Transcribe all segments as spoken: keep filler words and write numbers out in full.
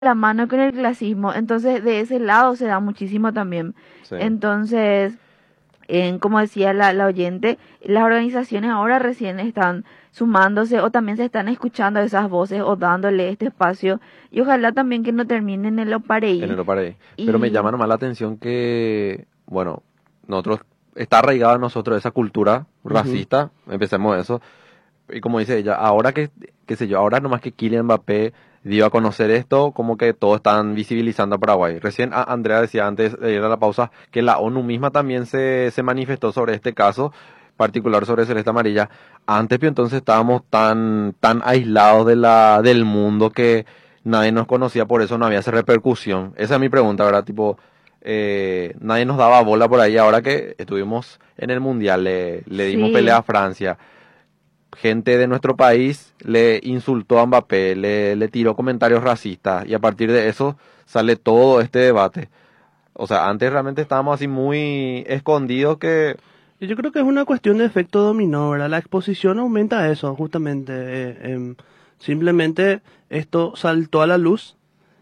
la mano con el clasismo, entonces de ese lado se da muchísimo también. Sí. Entonces, en, como decía la, la oyente, las organizaciones ahora recién están sumándose o también se están escuchando esas voces o dándole este espacio y ojalá también que no terminen en lo En pareí. el para ahí. Pero me Y llama nomás la atención que, bueno, nosotros, está arraigada en nosotros esa cultura Ujú. racista, empecemos eso. Y como dice ella, ahora que, qué sé yo, ahora nomás que Kylian Mbappé dio a conocer esto, como que todos están visibilizando a Paraguay. Recién a- Andrea decía antes de ir a la pausa que la ONU misma también se, se manifestó sobre este caso, particular sobre Celeste Amarilla. Antes, pero entonces estábamos tan, tan aislados de la, del mundo que nadie nos conocía, por eso no había esa repercusión. Esa es mi pregunta, ¿verdad? Tipo, eh, nadie nos daba bola por ahí. Ahora que estuvimos en el Mundial, le, le dimos pelea sí, a Francia, gente de nuestro país le insultó a Mbappé, le, le tiró comentarios racistas y a partir de eso sale todo este debate. O sea, antes realmente estábamos así muy escondidos que... Y yo creo que es una cuestión de efecto dominó, ¿verdad? La exposición aumenta eso, justamente. eh, em, simplemente esto saltó a la luz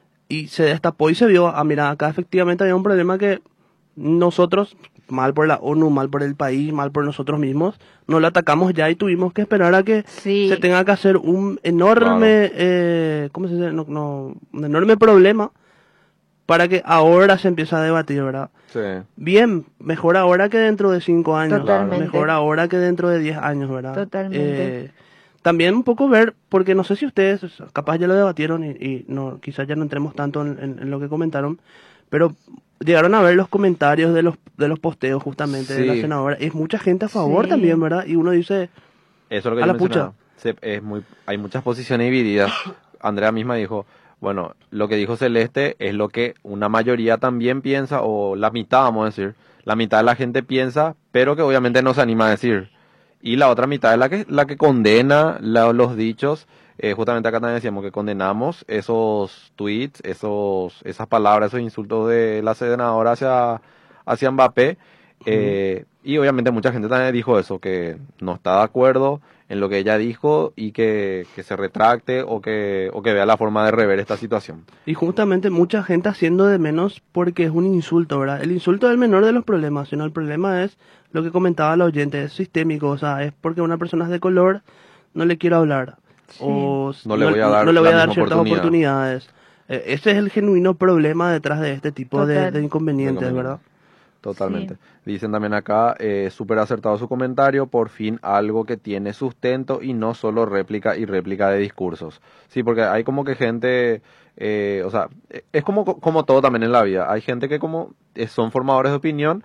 y se destapó y se vio, ah, mira, acá efectivamente había un problema que nosotros, mal por la ONU, mal por el país, mal por nosotros mismos, no lo atacamos ya y tuvimos que esperar a que se sí, tenga que hacer un Claro, enorme, eh, ¿cómo se dice? No, no, un enorme problema para que ahora se empiece a debatir, ¿verdad? sí, Bien, mejor ahora que dentro de cinco años, claro. mejor totalmente, ahora que dentro de diez años, ¿verdad? totalmente. Eh, también un poco ver, porque no sé si ustedes, o sea, capaz ya lo debatieron y, y no, quizás ya no entremos tanto en, en- en lo que comentaron, pero llegaron a ver los comentarios de los de los posteos justamente de la Sí, senadora. Es mucha gente a favor también, Sí, ¿verdad? Y uno dice, eso es lo que a yo la pucha, mencionaba. Se- es muy, hay muchas posiciones divididas. Andrea misma dijo, bueno, lo que dijo Celeste es lo que una mayoría también piensa, o la mitad, vamos a decir. La mitad de la gente piensa, pero que obviamente no se anima a decir. Y la otra mitad es la que, la que condena la- los dichos. Eh, justamente acá también decíamos que condenamos esos tweets, esos, esas palabras, esos insultos de la senadora hacia, hacia Mbappé. ujú. Eh, y obviamente mucha gente también dijo eso, que no está de acuerdo en lo que ella dijo y que, que se retracte o que, o que vea la forma de rever esta situación. Y justamente mucha gente haciendo de menos porque es un insulto, ¿verdad? El insulto es el menor de los problemas, sino el problema es lo que comentaba la oyente, es sistémico, o sea, es porque una persona es de color, no le quiero hablar, sí, o s- No le no, voy a no dar le voy la a dar misma ciertas oportunidad. oportunidades. Eh, ese es el genuino problema detrás de este tipo de, de total, De inconvenientes, conveniente. ¿verdad? sí. Totalmente. Dicen también acá, eh, súper acertado su comentario, por fin algo que tiene sustento y no solo réplica y réplica de discursos. Sí, porque hay como que gente, eh, o sea, eh, es como, como todo también en la vida. Hay gente que como eh, son formadores de opinión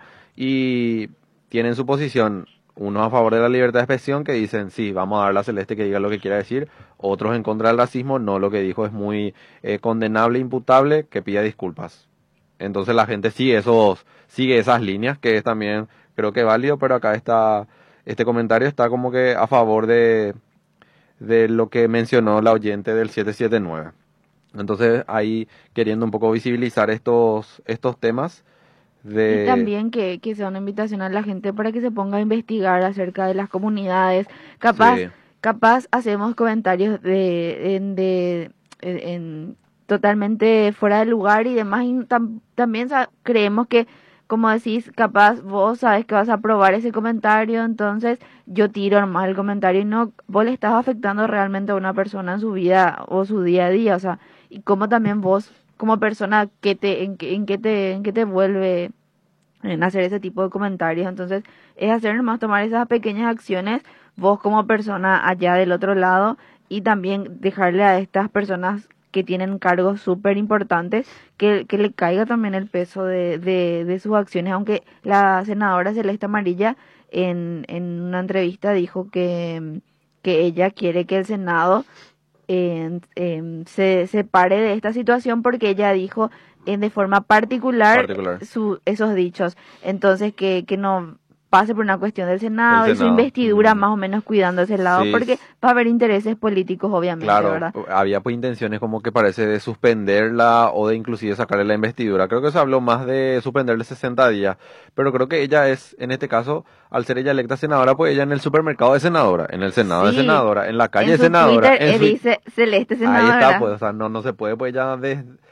y tienen su posición. Unos a favor de la libertad de expresión que dicen, sí, vamos a darle a Celeste que diga lo que quiera decir. Otros en contra del racismo, no, lo que dijo es muy eh, condenable, imputable, que pida disculpas. Entonces la gente sigue esos, sigue esas líneas, que es también creo que válido, pero acá está, este comentario está como que a favor de, de lo que mencionó la oyente del siete siete nueve. Entonces ahí queriendo un poco visibilizar estos, estos temas Y de... también que, que sea una invitación a la gente para que se ponga a investigar acerca de las comunidades. Capaz, Sí, capaz hacemos comentarios de, en, de, en, en totalmente fuera de lugar y demás. Y tam- también sa- creemos que, como decís, capaz vos sabes que vas a aprobar ese comentario, entonces yo tiro nomás el comentario y no, vos le estás afectando realmente a una persona en su vida o su día a día. O sea, y cómo también vos como persona que te, en, qué- en qué te, en qué te vuelve en hacer ese tipo de comentarios. Entonces, es hacer nomás tomar esas pequeñas acciones, vos como persona allá del otro lado, y también dejarle a estas personas que tienen cargos súper importantes, que, que le caiga también el peso de, de, de sus acciones, aunque la senadora Celeste Amarilla en, en una entrevista dijo que, que ella quiere que el Senado en- em, se separe de esta situación porque ella dijo en de forma particular particular. su, esos dichos. Entonces, que, que no pase por una cuestión del Senado, El y su Senado. investidura Mm. más o menos cuidando ese lado, Sí, porque va a haber intereses políticos, obviamente, claro, ¿verdad? había pues intenciones como que parece de suspenderla o de inclusive sacarle la investidura. Creo que se habló más de suspenderle sesenta días, pero creo que ella es, en este caso, al ser ella electa senadora, pues ella en el supermercado es senadora, en el Senado es Sí, senadora, en la calle en es su senadora, Twitter en eh, su... dice Celeste Ahí está, senadora. pues, o sea, no, no se puede pues ya des-